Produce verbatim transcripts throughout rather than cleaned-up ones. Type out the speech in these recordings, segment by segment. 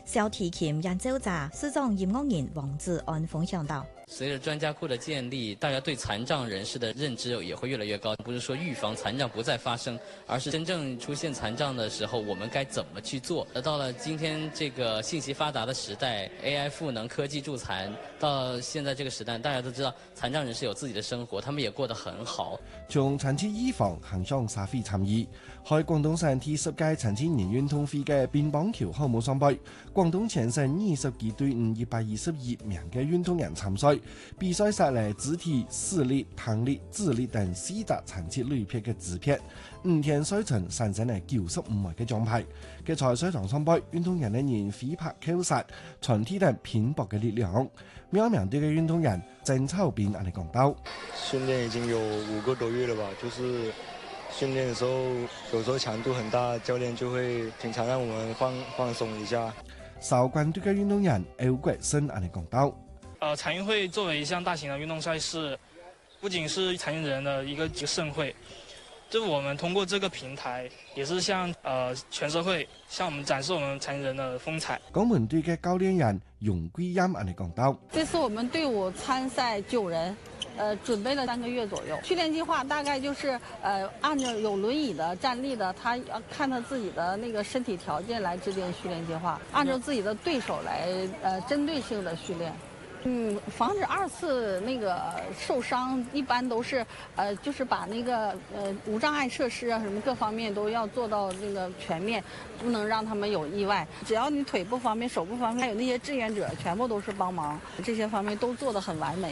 小提琴演奏者、视障音樂人黃志安分享到。 隨着專家庫的建立，大家對殘障人士的認知也會越來越高。不是說預防殘障不再發生，而是真正出現殘障的時候，我們該怎麼去做？而到了今天這個信息發達的時代 ，A I 賦能科技助殘，到現在這個時代，大家都知道殘障人士有自己的生活，他們也過得很好。 從殘疾預防行上社會參與，喺廣東省第十屆殘疾人運動會嘅乒乓球項目上比，廣東全省二十幾隊伍一百二十一名嘅運動員參賽。比賽下來，肢體、視力、聽力、智力等四大殘疾類別嘅指標，五天賽程產生了九十五枚嘅獎牌。嘅賽賽場上比，運動員嘅人飛拍扣殺，傳遞等拼搏嘅力量。苗苗隊嘅運動員鄭超斌安尼講到： 訓練已經有五個多月了吧，就是訓練的時候有時候強度很大，教練就會經常讓我們放放鬆一下。 韶關隊嘅運動員歐國生安尼講到。 呃，殘運會作為一項大型的運動賽事，不僅是殘疾人的一個一個盛會，就我們通過這個平台，也是向呃全社會向我們展示我們殘疾人的風采。 港門隊嘅教練員容桂音安尼講到： 這次我們隊伍參賽九人，呃，準備了三個月左右。訓練計劃大概就是呃按照有輪椅的、站立的，他要看他自己的那個身體條件來制定訓練計劃，按照自己的對手來呃針對性的訓練。嗯，防止二次那個受傷，一般都是，呃，就是把那個呃無障礙設施啊，什麼各方面都要做到那個全面，不能讓他們有意外。只要你腿不方便、手不方便，還有那些志願者，全部都是幫忙，這些方面都做得很完美。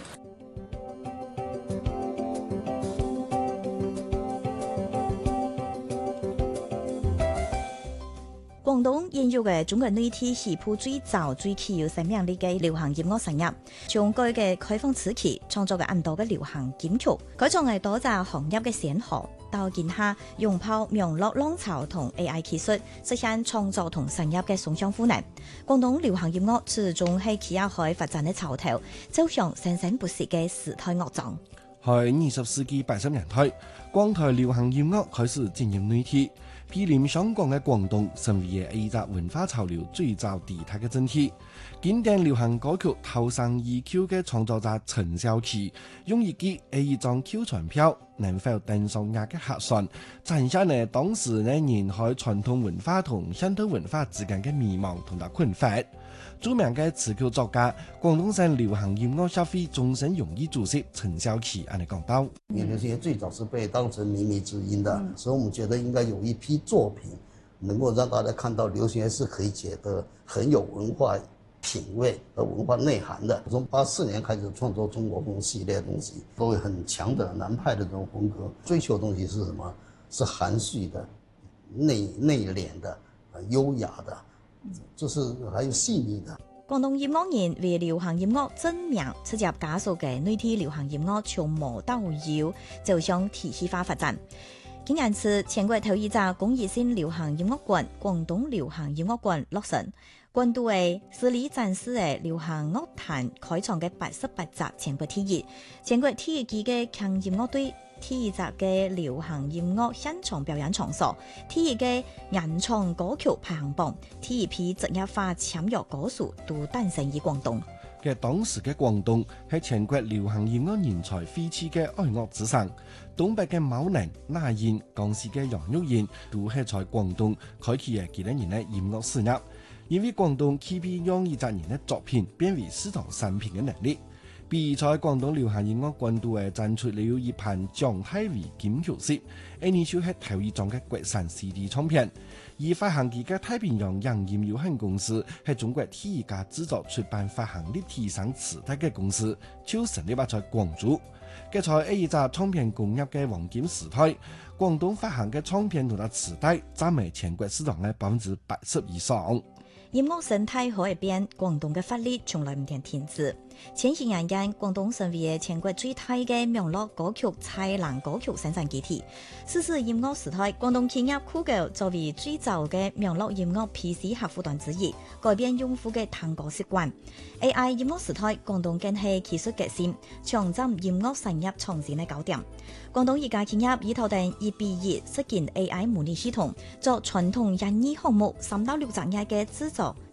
廣東現有嘅中國內地是部最早最具有生命力嘅流行音樂產業，從佢嘅開放時期創作嘅咁多嘅流行金曲，佢從係多隻行業嘅先河，到今下擁抱網絡浪潮同 A I 技術，實現創作同產業嘅雙向賦能。廣東流行音樂始終係企業海發展嘅潮頭，走向生生不息嘅時代樂章。 喺二十世紀八十年代，廣台流行音樂開始進入內地。毗鄰香港嘅廣東成為咗一個文化潮流最早地態嘅整體。經典流行歌曲《頭上二 Q》嘅創作者陳小琪，用一記一張 Q 傳票能否登上亞嘅核算，展現呢當時呢人喺傳統文化同現代文化之間嘅迷茫同埋困惑。著名嘅詞曲作家、廣東省流行音樂協會終身榮譽主席陳小琪安尼講到： 流行樂最早是被當成靡靡之音的，嗯、所以我們覺得應該有一批作品能夠讓大家看到流行樂是可以覺得很有文化品味和文化內涵的。從八四年開始創作中國風系列的東西，都會很強的南派的這種風格，追求的東西是什麼？是含蓄的、內內斂的、優雅的。就是還有細膩的。 廣東音樂人為流行音樂證明，直接加速嘅內地流行音樂從無到有，走向體系化發展。今年是全國頭一隻公益性流行音樂館——廣東流行音樂館落成。館度嘅實力展示嘅流行樂壇開創嘅八十八隻全國第一，全國第一期嘅強音樂隊。第一集嘅流行音樂現場表演場所，第一嘅原創歌曲排行榜，第一批職業化簽約歌手都誕生於廣東。 嘅當時嘅廣東係全國流行音樂人才輩出嘅愛樂之城，東北嘅茂寧、那英、江西嘅楊玉燕都係在廣東開啟嘅幾多年嘅音樂事業，因為廣東具備讓一隻人嘅作品變為市場產品嘅能力。比賽廣東流行音樂館度誒展出了一盤蔣太維金曲集，呢年就係頭一張嘅國產 C D 唱片。而發行機嘅太平洋洋音有限公司係中國第一家製作出版發行立體聲磁帶嘅公司，就成立喺廣州。嘅在呢一隻唱片工業嘅黃金時代，廣東發行嘅唱片同埋磁帶佔埋全國市場嘅百分之八十以上。 音樂生態可以變，廣東嘅發力從來唔停停止。前些年間，廣東成為全國最大嘅網絡歌曲、才能歌曲生產基地。此時音樂時代，廣東企業酷狗作為最早嘅網絡音樂 P C 客戶端之一，改變用戶嘅聽歌習慣。A I 音樂時代，廣東更係技術革新，搶佔音樂產業創新嘅高點。廣東一家企業以頭等一比一實現 A I 模擬系統，作傳統人耳項目三到六十日嘅製作。